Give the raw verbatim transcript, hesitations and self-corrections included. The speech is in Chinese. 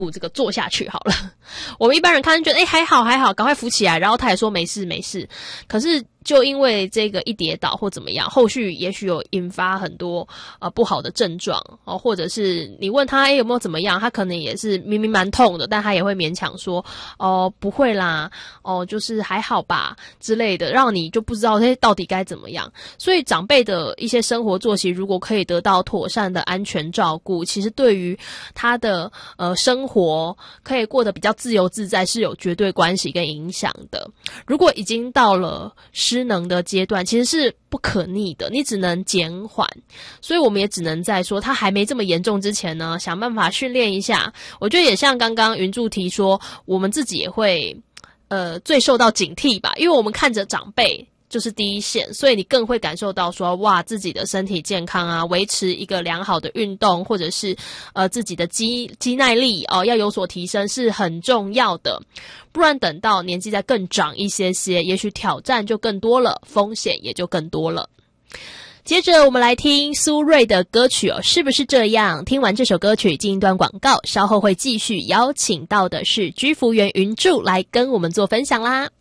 这个坐下去好了。我们一般人看觉得诶还好还好，赶快扶起来，然后他也说没事没事。可是就因为这个一跌倒或怎么样，后续也许有引发很多呃不好的症状哦，或者是你问他诶有没有怎么样，他可能也是明明蛮痛的，但他也会勉强说哦不会啦，哦就是还好吧之类的，让你就不知道诶到底该怎么样。所以长辈的一些生活作息如果可以得到妥善的安全照顾，其实对于他的呃生活可以过得比较自由自在是有绝对关系跟影响的。如果已经到了失能的阶段，其实是不可逆的，你只能减缓。所以我们也只能在说他还没这么严重之前呢，想办法训练一下。我觉得也像刚刚云柱提说，我们自己也会呃最受到警惕吧，因为我们看着长辈就是第一线，所以你更会感受到说哇自己的身体健康啊，维持一个良好的运动，或者是呃自己的肌肌耐力哦、呃、要有所提升是很重要的。不然等到年纪再更长一些些，也许挑战就更多了，风险也就更多了。接着我们来听苏芮的歌曲哦，是不是这样？听完这首歌曲进一段广告，稍后会继续邀请到的是居服员云柱来跟我们做分享啦。